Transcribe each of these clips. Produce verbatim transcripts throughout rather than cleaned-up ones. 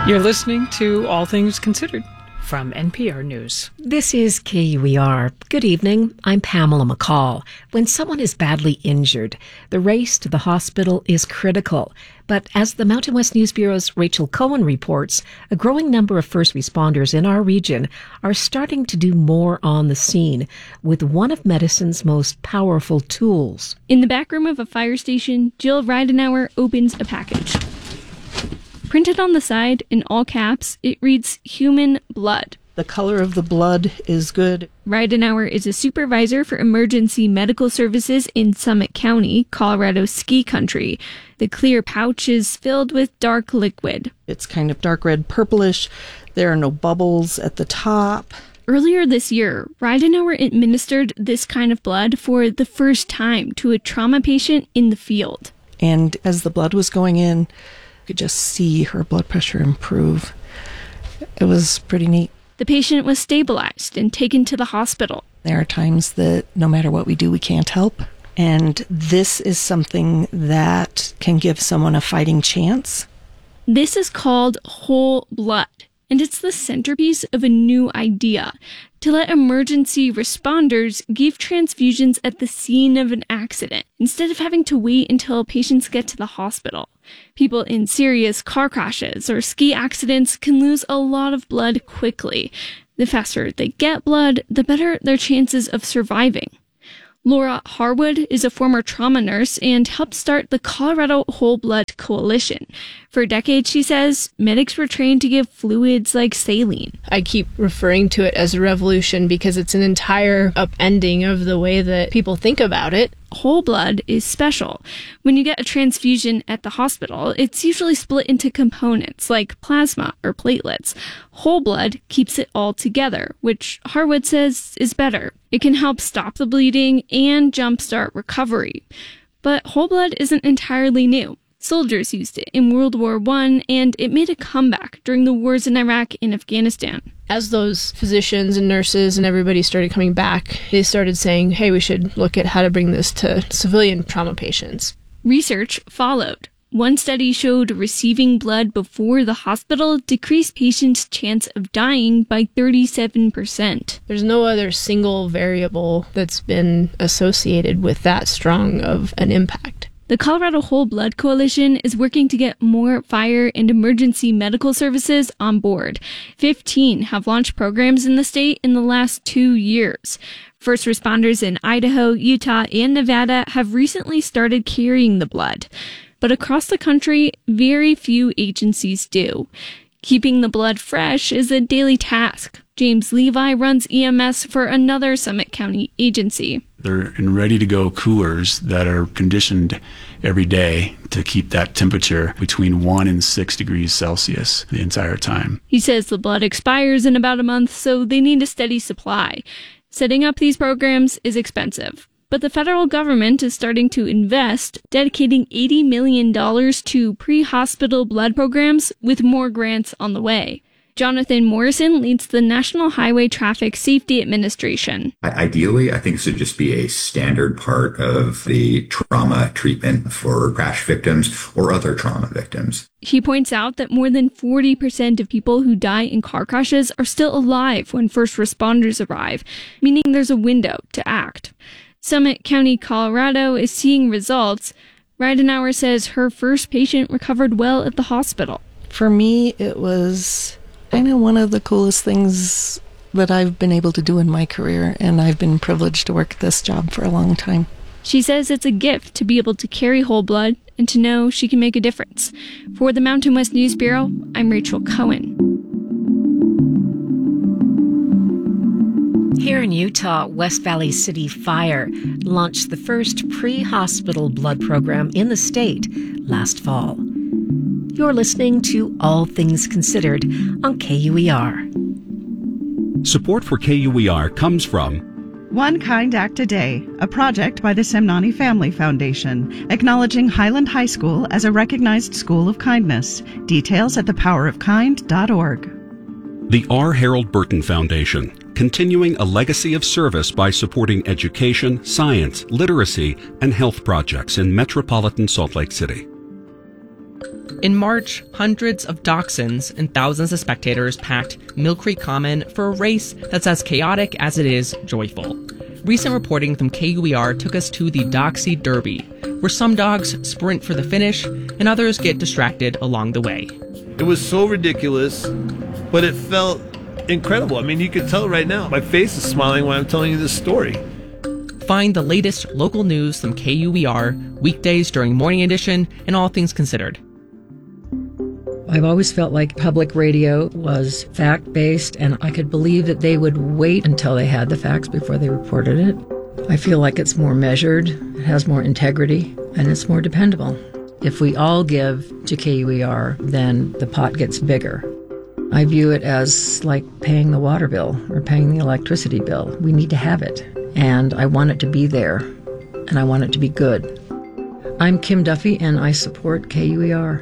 You're listening to All Things Considered from N P R News. This is K U E R. Good evening. I'm Pamela McCall. When someone is badly injured, the race to the hospital is critical. But as the Mountain West News Bureau's Rachel Cohen reports, a growing number of first responders in our region are starting to do more on the scene with one of medicine's most powerful tools. In the back room of a fire station, Jill Ridenauer opens a package. Printed on the side, in all caps, it reads human blood. The color of the blood is good. Ridenauer is a supervisor for emergency medical services in Summit County, Colorado ski country. The clear pouch is filled with dark liquid. It's kind of dark red purplish. There are no bubbles at the top. Earlier this year, Ridenauer administered this kind of blood for the first time to a trauma patient in the field. And as the blood was going in, could just see her blood pressure improve. It was pretty neat. The patient was stabilized and taken to the hospital. There are times that no matter what we do, we can't help. And this is something that can give someone a fighting chance. This is called whole blood, and it's the centerpiece of a new idea to let emergency responders give transfusions at the scene of an accident instead of having to wait until patients get to the hospital. People in serious car crashes or ski accidents can lose a lot of blood quickly. The faster they get blood, the better their chances of surviving. Laura Harwood is a former trauma nurse and helped start the Colorado Whole Blood Coalition. For decades, she says, medics were trained to give fluids like saline. I keep referring to it as a revolution because it's an entire upending of the way that people think about it. Whole blood is special. When you get a transfusion at the hospital, it's usually split into components like plasma or platelets. Whole blood keeps it all together, which Harwood says is better. It can help stop the bleeding and jumpstart recovery. But whole blood isn't entirely new. Soldiers used it in World War One, and it made a comeback during the wars in Iraq and Afghanistan. As those physicians and nurses and everybody started coming back, they started saying, hey, we should look at how to bring this to civilian trauma patients. Research followed. One study showed receiving blood before the hospital decreased patients' chance of dying by thirty-seven percent. There's no other single variable that's been associated with that strong of an impact. The Colorado Whole Blood Coalition is working to get more fire and emergency medical services on board. Fifteen have launched programs in the state in the last two years. First responders in Idaho, Utah, and Nevada have recently started carrying the blood. But across the country, very few agencies do. Keeping the blood fresh is a daily task. James Levi runs E M S for another Summit County agency. They're in ready-to-go coolers that are conditioned every day to keep that temperature between one and six degrees Celsius the entire time. He says the blood expires in about a month, so they need a steady supply. Setting up these programs is expensive. But the federal government is starting to invest, dedicating eighty million dollars to pre-hospital blood programs with more grants on the way. Jonathan Morrison leads the National Highway Traffic Safety Administration. Ideally, I think this should just be a standard part of the trauma treatment for crash victims or other trauma victims. He points out that more than forty percent of people who die in car crashes are still alive when first responders arrive, meaning there's a window to act. Summit County, Colorado is seeing results. Ridenauer says her first patient recovered well at the hospital. For me, it was kind of one of the coolest things that I've been able to do in my career, and I've been privileged to work this job for a long time. She says it's a gift to be able to carry whole blood and to know she can make a difference. For the Mountain West News Bureau, I'm Rachel Cohen. Here in Utah, West Valley City Fire launched the first pre-hospital blood program in the state last fall. You're listening to All Things Considered on K U E R. Support for K U E R comes from One Kind Act a Day, a project by the Semnani Family Foundation, acknowledging Highland High School as a recognized school of kindness. Details at the power of kind dot org. The R. Harold Burton Foundation, continuing a legacy of service by supporting education, science, literacy, and health projects in metropolitan Salt Lake City. In March, hundreds of dachshunds and thousands of spectators packed Mill Creek Common for a race that's as chaotic as it is joyful. Recent reporting from K U E R took us to the Doxy Derby, where some dogs sprint for the finish and others get distracted along the way. It was so ridiculous, but it felt incredible. I mean, you could tell right now, my face is smiling when I'm telling you this story. Find the latest local news from K U E R weekdays during Morning Edition and All Things Considered. I've always felt like public radio was fact-based, and I could believe that they would wait until they had the facts before they reported it. I feel like it's more measured, it has more integrity, and it's more dependable. If we all give to K U E R, then the pot gets bigger. I view it as like paying the water bill or paying the electricity bill. We need to have it, and I want it to be there, and I want it to be good. I'm Kim Duffy, and I support K U E R.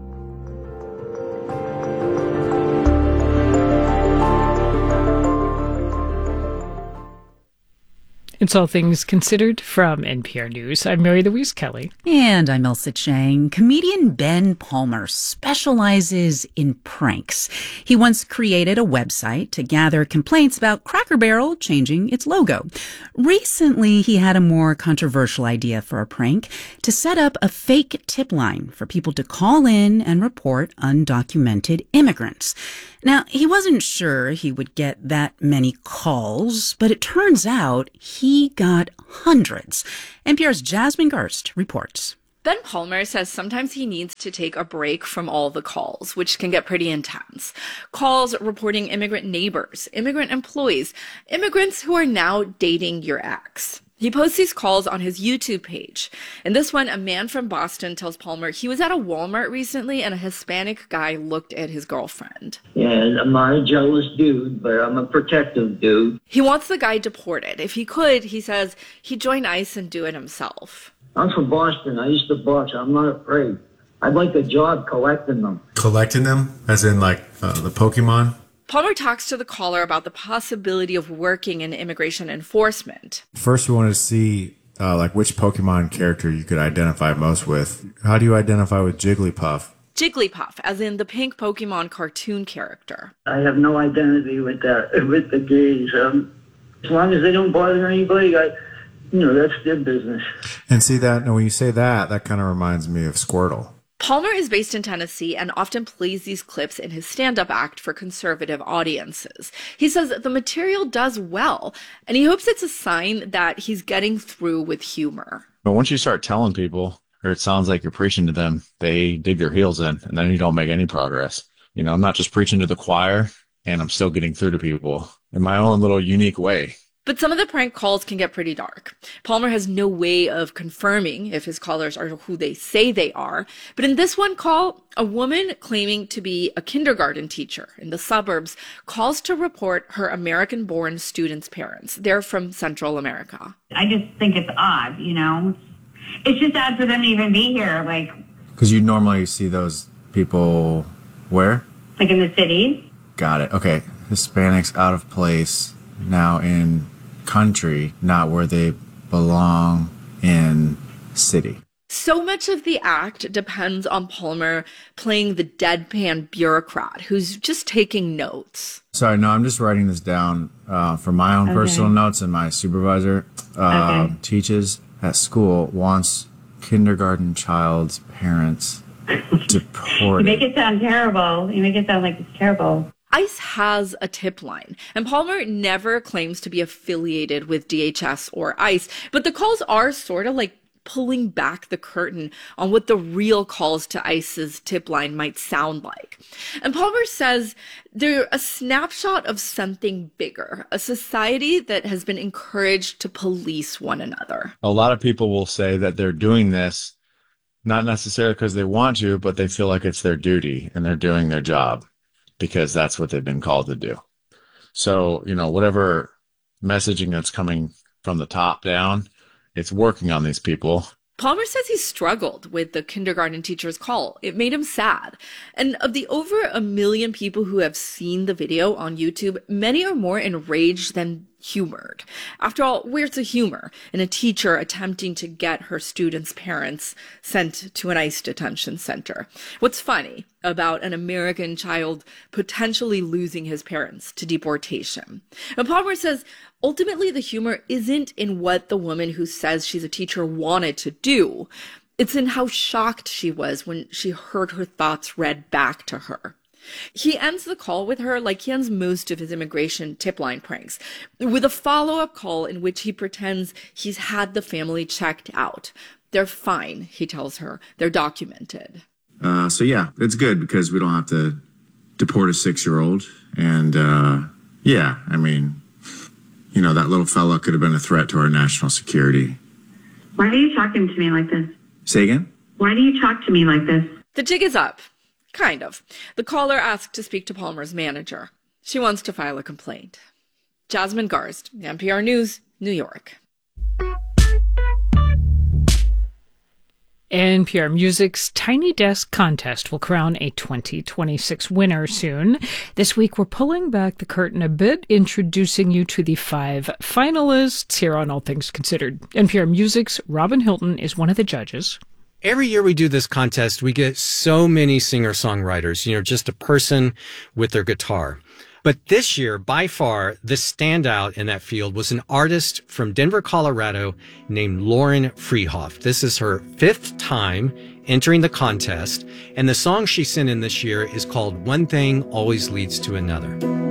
It's All Things Considered from N P R News. I'm Mary Louise Kelly. And I'm Elsa Chang. Comedian Ben Palmer specializes in pranks. He once created a website to gather complaints about Cracker Barrel changing its logo. Recently, he had a more controversial idea for a prank: to set up a fake tip line for people to call in and report undocumented immigrants. Now, he wasn't sure he would get that many calls, but it turns out he got hundreds. N P R's Jasmine Gerst reports. Ben Palmer says sometimes he needs to take a break from all the calls, which can get pretty intense. Calls reporting immigrant neighbors, immigrant employees, immigrants who are now dating your ex. He posts these calls on his YouTube page. In this one, a man from Boston tells Palmer he was at a Walmart recently and a Hispanic guy looked at his girlfriend. Yeah, I'm not a jealous dude, but I'm a protective dude. He wants the guy deported. If he could, he says, he'd join ICE and do it himself. I'm from Boston. I used to box. I'm not afraid. I'd like a job collecting them. Collecting them? As in, like, uh, the Pokemon? Palmer talks to the caller about the possibility of working in immigration enforcement. First, we wanted to see, uh, like, which Pokemon character you could identify most with. How do you identify with Jigglypuff? Jigglypuff, as in the pink Pokemon cartoon character. I have no identity with that, with the gays. Um, as long as they don't bother anybody, I, you know, that's their business. And see that, and when you say that, that kind of reminds me of Squirtle. Palmer is based in Tennessee and often plays these clips in his stand-up act for conservative audiences. He says the material does well, and he hopes it's a sign that he's getting through with humor. But once you start telling people, or it sounds like you're preaching to them, they dig their heels in, and then you don't make any progress. You know, I'm not just preaching to the choir, and I'm still getting through to people in my own little unique way. But some of the prank calls can get pretty dark. Palmer has no way of confirming if his callers are who they say they are. But in this one call, a woman claiming to be a kindergarten teacher in the suburbs calls to report her American-born students' parents. They're from Central America. I just think it's odd, you know? It's just odd for them to even be here, like... Because you normally see those people where? Like in the city. Got it. Okay. Hispanics out of place, now in... country, not where they belong in city. So much of the act depends on Palmer playing the deadpan bureaucrat who's just taking notes. Sorry, no, I'm just writing this down uh, for my own okay. personal notes, and my supervisor uh, okay. teaches at school wants kindergarten child's parents deported. You make it sound terrible. You make it sound like it's terrible. ICE has a tip line, and Palmer never claims to be affiliated with D H S or ICE, but the calls are sort of like pulling back the curtain on what the real calls to ICE's tip line might sound like. And Palmer says they're a snapshot of something bigger, a society that has been encouraged to police one another. A lot of people will say that they're doing this not necessarily because they want to, but they feel like it's their duty and they're doing their job, because that's what they've been called to do. So, you know, whatever messaging that's coming from the top down, it's working on these people. Palmer says he struggled with the kindergarten teacher's call. It made him sad. And of the over a million people who have seen the video on YouTube, many are more enraged than humored. After all, where's the humor in a teacher attempting to get her students' parents sent to an ICE detention center? What's funny about an American child potentially losing his parents to deportation? And Palmer says ultimately the humor isn't in what the woman who says she's a teacher wanted to do. It's in how shocked she was when she heard her thoughts read back to her. He ends the call with her like he ends most of his immigration tip line pranks, with a follow-up call in which he pretends he's had the family checked out. They're fine, he tells her. They're documented. Uh, so yeah, it's good because we don't have to deport a six-year-old. And uh, yeah, I mean, you know, that little fella could have been a threat to our national security. Why are you talking to me like this? Say again? Why do you talk to me like this? The jig is up. Kind of. The caller asked to speak to Palmer's manager. She wants to file a complaint. Jasmine Garst, N P R News, New York. N P R Music's Tiny Desk contest will crown a twenty twenty-six winner soon. This week, we're pulling back the curtain a bit, introducing you to the five finalists here on All Things Considered. N P R Music's Robin Hilton is one of the judges. Every year we do this contest, we get so many singer-songwriters, you know, just a person with their guitar. But this year, by far, the standout in that field was an artist from Denver, Colorado named Lauren Freehoff. This is her fifth time entering the contest, and the song she sent in this year is called One Thing Always Leads to Another.